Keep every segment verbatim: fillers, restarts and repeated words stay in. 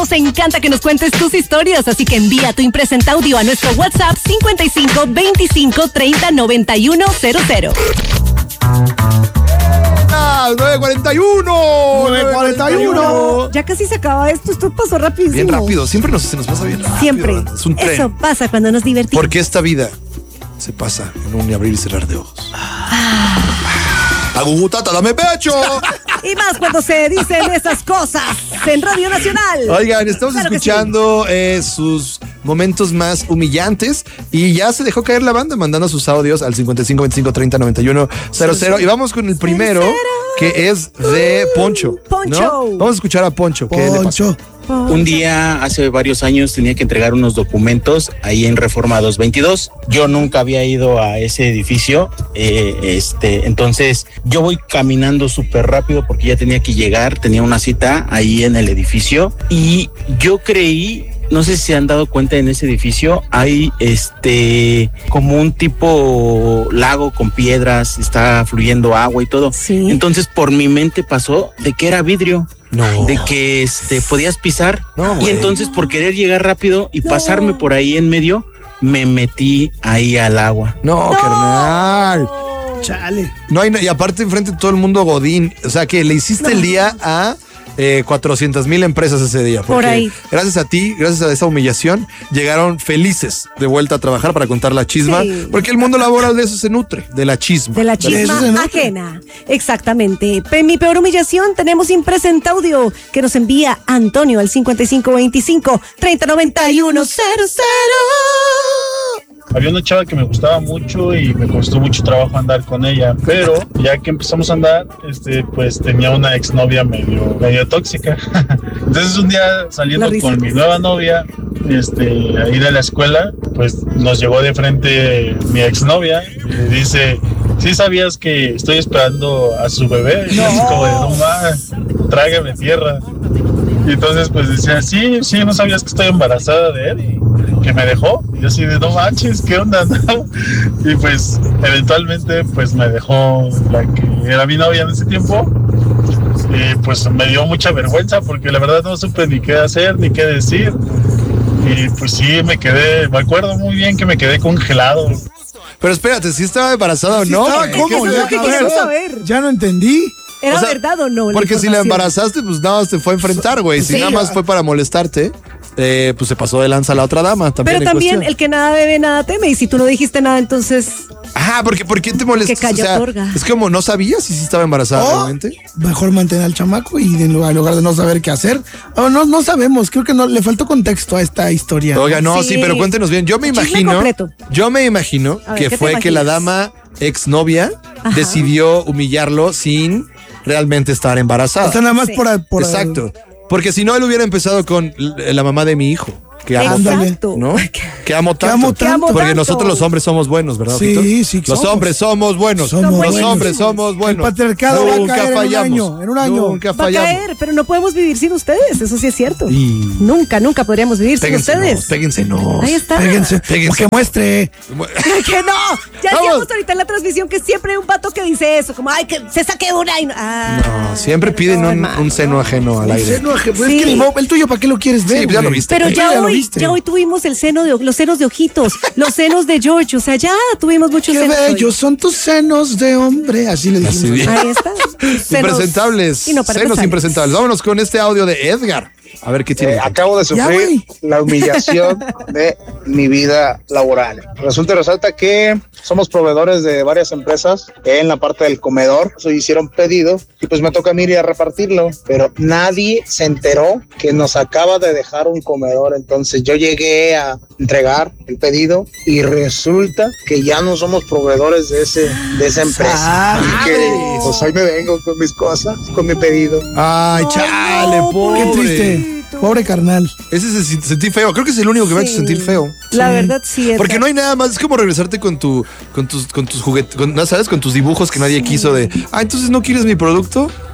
Nos encanta que nos cuentes tus historias, así que envía tu impresenta audio a nuestro WhatsApp cincuenta y cinco veinticinco treinta noventa y uno cero cero. nueve cuarenta y uno nueve cuarenta y uno Ya casi se acaba esto, esto pasó rapidísimo. Bien rápido, siempre nos, se nos pasa bien rápido. Siempre. Es un tren. Eso pasa cuando nos divertimos. Porque esta vida se pasa en un abrir y cerrar de ojos. Ah. Agugutata, dame pecho. Y más cuando se dicen esas cosas en Radio Nacional. Oigan, estamos Claro que escuchando sí. eh, sus momentos más humillantes y ya se dejó caer la banda mandando sus audios al cincuenta y cinco veinticinco treinta noventa y uno cero cero. Y vamos con el primero, que es de Poncho. Poncho. ¿No? Vamos a escuchar a Poncho. ¿Qué le pasó? Un día, hace varios años, tenía que entregar unos documentos ahí en Reforma doscientos veintidós. Yo nunca había ido a ese edificio. Eh, este, entonces, yo voy caminando súper rápido porque ya tenía que llegar. Tenía una cita ahí en el edificio. Y yo creí... No sé si se han dado cuenta, en ese edificio hay este como un tipo lago con piedras, está fluyendo agua y todo. Sí. Entonces por mi mente pasó de que era vidrio. No. De que este podías pisar. No, y güey. entonces por querer llegar rápido y No. pasarme por ahí en medio, me metí ahí al agua. No, No. carnal. Chale. No hay, y aparte enfrente de todo el mundo godín. O sea, que le hiciste No. el día a eh, cuatrocientas mil empresas ese día. Por Porque ahí. gracias a ti, gracias a esa humillación, llegaron felices de vuelta a trabajar para contar la chisma. Sí. Porque el mundo laboral de eso se nutre, de la chisma. De la eso chisma se nota. ajena. Exactamente. Pe- mi peor humillación, tenemos impresenta audio que nos envía Antonio al cincuenta y cinco veinticinco treinta noventa y uno cero cero. Había una chava que me gustaba mucho y me costó mucho trabajo andar con ella, pero ya que empezamos a andar, este, pues tenía una exnovia medio, medio tóxica. Entonces un día saliendo La risa. con mi nueva novia, este, ahí de la escuela, pues nos llegó de frente mi exnovia y le dice, ¿sí sabías que estoy esperando a su bebé? Y yo así como de, no más, trágame tierra. Y entonces pues decía, sí, sí, no sabías que estoy embarazada de él, que me dejó. Y yo así de, no manches, ¿qué onda? No. Y pues eventualmente pues me dejó la que era mi novia en ese tiempo. Y pues me dio mucha vergüenza porque la verdad no supe ni qué hacer, ni qué decir. Y pues sí, me quedé, me acuerdo muy bien que me quedé congelado. Pero espérate, ¿si estaba embarazada o Sí no? estaba, ¿Qué- ¿cómo? qué es Ya, lo que a queremos ver, saber? Ya no entendí. ¿Era O sea, verdad o no? Porque si la información? embarazaste, pues nada más te fue a enfrentar, güey. Si Sí. nada más fue para molestarte, eh, pues se pasó de lanza la otra dama. También Pero en también cuestión. el que nada bebe, nada teme. Y si tú no dijiste nada, entonces... Ajá, porque ¿por qué te molestas? Que calla otorga. es como no sabías si sí estaba embarazada Oh, realmente. Mejor mantener al chamaco y en lugar, en lugar de no saber qué hacer. Oh, no, no sabemos. Creo que no le faltó contexto a esta historia. Oiga, no, Sí. sí, pero cuéntenos bien. Yo me Chisme imagino, completo. yo me imagino A ver, que ¿qué te fue que la imaginas? dama exnovia Ajá. decidió humillarlo sin realmente estar embarazada. O sea, nada más Sí. por, por Exacto. Porque si no, él hubiera empezado con l- la mamá de mi hijo, que amo Ándale. Exacto. ¿no? Que amo tanto. amo Que amo Porque tanto. nosotros los hombres somos buenos, ¿verdad? Sí, Ojito? sí, Los somos. hombres somos buenos. Somos los buenos. hombres somos buenos. El patriarcado va a Nunca caer en un fallamos. año, en un año. Nunca Va a fallamos. caer, pero no podemos vivir sin ustedes. Eso sí es cierto. Y- Nunca, nunca podríamos vivir sin Péguense, ustedes. péguense, no. Ahí está. Péguense, Péguense. que muestre. Que no. Ya Vamos. decíamos ahorita en la transmisión que siempre hay un pato que dice eso, como, ay, que se saque una y no. Ah, No, siempre piden no, un, hermano, un seno ajeno al aire. Seno aje- pues Sí. es que ni modo, el tuyo, ¿para qué lo quieres ver? Sí, ya lo güey? viste. Pero Tú ya ya lo hoy, viste. ya hoy tuvimos el seno de los senos de ojitos, los senos de George, o sea, ya tuvimos muchos Qué senos. hoy. bellos son tus senos de hombre. Así le Así dijimos. dice. Ahí está. Senos Impresentables. y no para Senos empezar. impresentables. Vámonos con este audio de Edgar. A ver qué tiene. Eh, acabo de Ya, sufrir güey. la humillación de mi vida laboral. Resulta y resalta que somos proveedores de varias empresas en la parte del comedor. So, hicieron pedido y pues me toca a mí ir a repartirlo, pero nadie se enteró que nos acaba de dejar un comedor. Entonces yo llegué a entregar el pedido y resulta que ya no somos proveedores de ese de esa empresa. Así que pues hoy me vengo con mis cosas, con mi pedido. Ay, chale, no, pobre. Qué triste. Pobre carnal. Ese se se- sentí feo. Creo que es el único que me ha hecho Sí. sentir feo. La verdad sí es. Porque no hay nada más, es como regresarte con tu, con tus, con tus juguetes, con, ¿no sabes? Con tus dibujos que nadie quiso de, ah, entonces no quieres mi producto.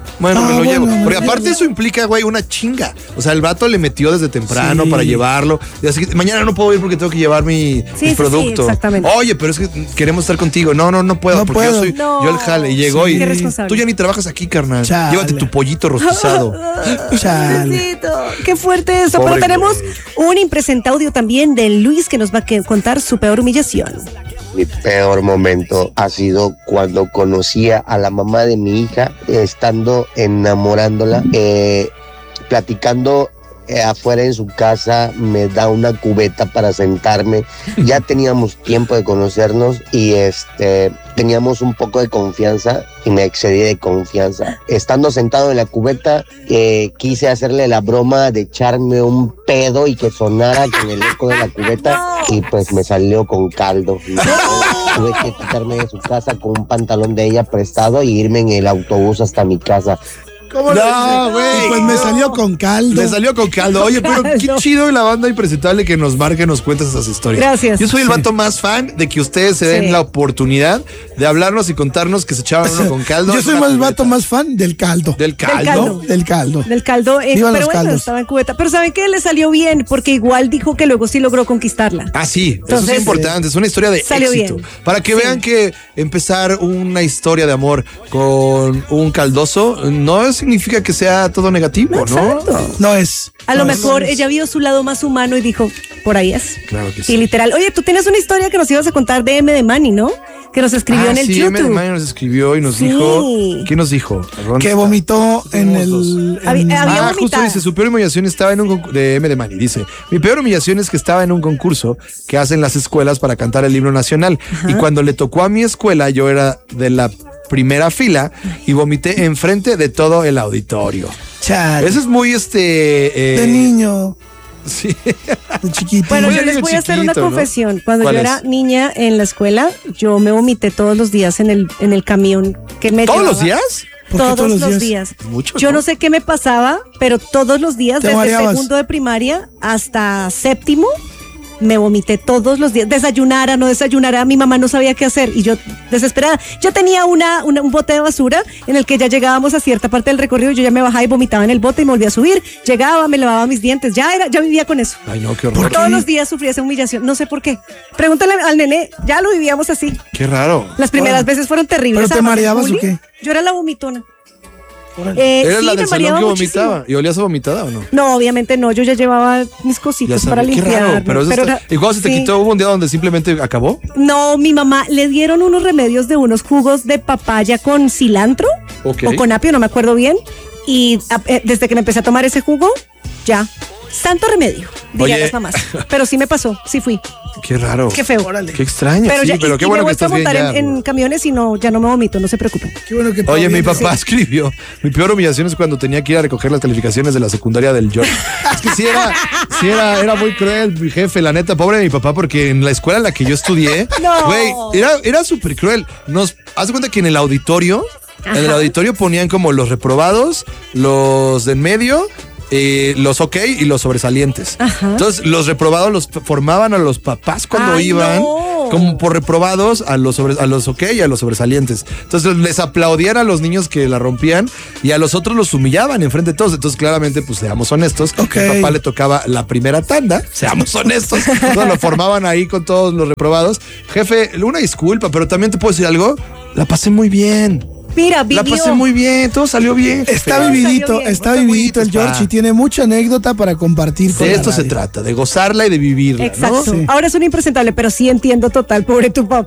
Bueno, Ah, me lo bueno, llevo. me Porque lo aparte llevo. eso implica, güey, una chinga. O sea, el vato le metió desde temprano Sí. para llevarlo. Y así que mañana no puedo ir porque tengo que llevar mi, Sí, mi sí, producto. sí, exactamente. Oye, pero es que queremos estar contigo. No, no, no puedo No porque puedo. yo soy No. yo el jale. Y llegó Sí. y Qué responsable. tú ya ni trabajas aquí, carnal. Chale. Llévate tu pollito rostizado. Chale. Pobrecito, qué fuerte eso. Pobre Pero tenemos güey. un impresente audio también de Luis que nos va a que- contar su peor humillación. Mi peor momento ha sido cuando conocía a la mamá de mi hija, eh, estando enamorándola, eh, platicando eh, afuera en su casa, me da una cubeta para sentarme. Ya teníamos tiempo de conocernos y este teníamos un poco de confianza y me excedí de confianza. Estando sentado en la cubeta, eh, quise hacerle la broma de echarme un pedo y que sonara con el eco de la cubeta y pues me salió con caldo. Y tuve que quitarme de su casa con un pantalón de ella prestado y irme en el autobús hasta mi casa. ¿Cómo lo No, dice? güey. Y pues me salió con caldo. Le salió con caldo. Oye, pero qué Caldo. chido la banda impresentable que nos marca y nos cuenta esas historias. Gracias. Yo soy el vato más fan de que ustedes se den Sí. la oportunidad de hablarnos y contarnos que se echaban uno con caldo. Yo en soy una más cubeta. vato más fan del caldo. Del caldo. caldo. Del caldo. Del caldo, eh, Vivan pero los bueno, caldos. estaba en cubeta. Pero ¿saben qué? Le salió bien, porque igual dijo que luego sí logró conquistarla. Ah, sí, eso Entonces, es importante, es una historia de salió éxito. bien. Para que Sí. vean que empezar una historia de amor con un caldoso no significa que sea todo negativo, ¿no? Exacto. No es. A lo no es. mejor ella vio su lado más humano y dijo, por ahí es. Claro que sí. Y literal, oye, tú tienes una historia que nos ibas a contar de M de Manny, ¿no? Que nos escribió Ah, en el sí, M de YouTube. Mayo nos escribió y nos Sí. dijo, ¿qué nos dijo? ¿Dónde Que está? vomitó en Somos el. dos. en- Había- había- Ah, justo vomitada. dice, su peor humillación estaba en un concurso de M de Mani, dice, mi peor humillación es que estaba en un concurso que hacen las escuelas para cantar el himno nacional y cuando le tocó a mi escuela yo era de la primera fila y vomité enfrente de todo el auditorio. Chale. Eso es muy este... eh, De niño, Sí. de chiquito. Bueno, Muy yo les niño voy a hacer una chiquito, ¿no? confesión. Cuando yo ¿Cuál era es? niña en la escuela, yo me vomité todos los días en el, en el camión que me ¿Todos los llevaba. días? ¿Por qué Todos, los días. Mucho, Yo ¿no? no sé qué me pasaba, pero todos los días, ¿Te desde mareabas? segundo de primaria hasta séptimo, me vomité todos los días. Desayunara, no desayunara, mi mamá no sabía qué hacer y yo desesperada. Yo tenía una, una- un bote de basura en el que ya llegábamos a cierta parte del recorrido, yo ya me bajaba y vomitaba en el bote y me volvía a subir. Llegaba, me lavaba mis dientes, ya era, ya vivía con eso. Ay, no, qué horror. Todos los días sufría esa humillación, no sé por qué. Pregúntale al nene, ya lo vivíamos así. Qué raro. Las primeras veces fueron terribles. ¿Pero te además del mareabas o bullying. qué? Yo era la vomitona. Órale. Eh, ¿Eras sí, la me del salón mareaba que muchísimo. vomitaba? ¿Y olías a vomitada o no? No, obviamente no, yo ya llevaba mis Ya cositas sabía, para qué limpiar. raro, pero eso está- era- ¿Y cuando se te sí. quitó? ¿Hubo un día donde simplemente acabó? No, mi mamá le dieron unos remedios de unos jugos de papaya con cilantro Ok. o con apio, no me acuerdo bien. Y a- eh, desde que me empecé a tomar ese jugo, ya. Santo remedio, dirían Oye. las mamás. Pero sí me pasó, sí fui. Qué raro. Qué feo. Qué extraño. Pero sí, ya, pero y, qué y bueno me he que vuelto a estás bien montar ya. en, en camiones y no, ya no me vomito, no se preocupen. Qué bueno que Oye, mi todavía- papá escribió, mi peor humillación es cuando tenía que ir a recoger las calificaciones de la secundaria del George. Es que sí era, sí era, era muy cruel, mi jefe, la neta, pobre de mi papá, porque en la escuela en la que yo estudié, No. güey, era, era súper cruel. Nos, haz de cuenta que en el auditorio, en el Ajá. auditorio ponían como los reprobados, los de en medio, eh, los ok y los sobresalientes. Ajá. Entonces, los reprobados los f- formaban a los papás cuando Ay, iban, no. como por reprobados a los, sobre, a los ok y a los sobresalientes. Entonces, les aplaudían a los niños que la rompían y a los otros los humillaban enfrente de todos. Entonces, claramente, pues seamos honestos, Ok. al papá le tocaba la primera tanda, seamos honestos. Entonces, lo formaban ahí con todos los reprobados. Jefe, una disculpa, pero también te puedo decir algo, la pasé muy bien. Mira, La vivió. pasé muy bien, todo salió bien. jefe. Está Salió vividito, bien. está No te vividito el agüites, George pa. y tiene mucha anécdota para compartir con De la esto se radio. trata, de gozarla y de vivirla, ¿no? Exacto. Sí. Ahora es un impresentable, pero sí entiendo total, pobre tu papá.